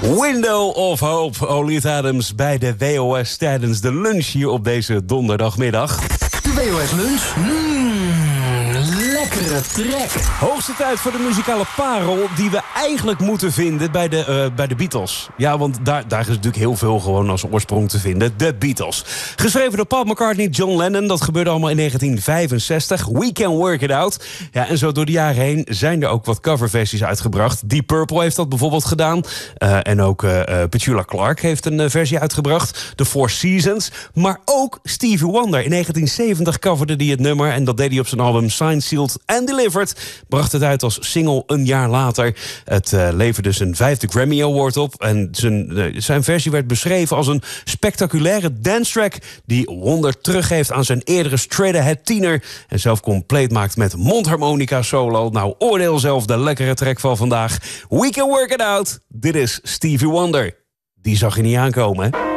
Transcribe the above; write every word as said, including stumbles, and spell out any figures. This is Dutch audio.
Window of Hope, Olith Adams bij de W O S tijdens de lunch hier op deze donderdagmiddag. De W O S lunch. Mmm, lekkere trek. Hoogste tijd voor de muzikale parel die we eigenlijk moeten vinden bij de, uh, bij de Beatles. Ja, want daar, daar is natuurlijk heel veel gewoon als oorsprong te vinden. De Beatles. Geschreven door Paul McCartney, John Lennon. Dat gebeurde allemaal in negentien vijfenzestig. We Can Work It Out. Ja, en zo door de jaren heen zijn er ook wat coverversies uitgebracht. Deep Purple heeft dat bijvoorbeeld gedaan. Uh, en ook uh, uh, Petula Clark heeft een uh, versie uitgebracht. The Four Seasons. Maar ook Stevie Wonder. In negentien zeventig coverde hij het nummer. En dat deed hij op zijn album Signed, Sealed and Delivered. Bracht het uit als single een jaar later. Het uh, leverde zijn vijfde Grammy Award op. En zijn, uh, zijn versie werd beschreven als een spectaculaire dance track die Wonder teruggeeft aan zijn eerdere straight-ahead tiener. En zelf compleet maakt met mondharmonica solo. Nou, oordeel zelf de lekkere track van vandaag. We Can Work It Out. Dit is Stevie Wonder. Die zag je niet aankomen, hè?